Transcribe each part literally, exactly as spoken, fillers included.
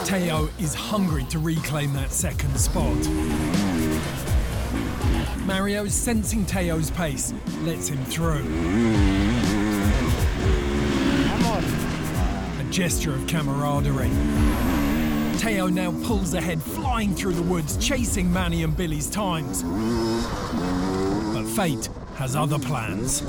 Teo is hungry to reclaim that second spot. Mario, sensing Teo's pace, lets him through. A gesture of camaraderie. Teo now pulls ahead, flying through the woods, chasing Manny and Billy's times. But fate has other plans.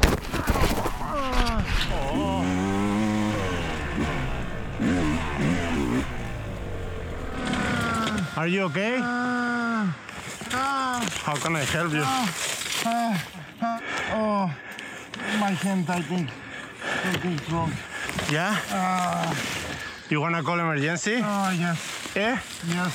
Are you okay? How can I help you? Uh, uh, oh, my hand, I think. Something's wrong. Yeah? Uh, You wanna call emergency? oh, yes. Eh? Yes.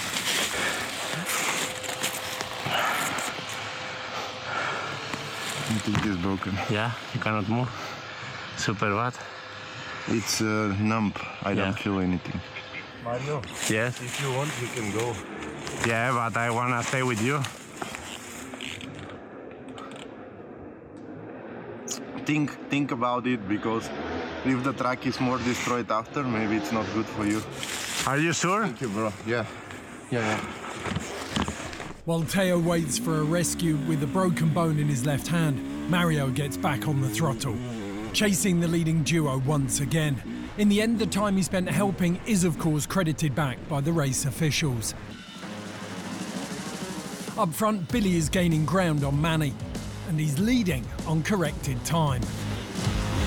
I think it's broken. Yeah, you cannot move. Super bad. It's uh, numb. I Yeah. don't feel anything. Mario, Yes. if you want, we can go. Yeah, but I wanna stay with you. Think, think about it, because if the track is more destroyed after, maybe it's not good for you. Are you sure? Thank you, bro. Yeah. Yeah, yeah. While Teo waits for a rescue with a broken bone in his left hand, Mario gets back on the throttle, chasing the leading duo once again. In the end, the time he spent helping is of course credited back by the race officials. Up front, Billy is gaining ground on Manny, and he's leading on corrected time.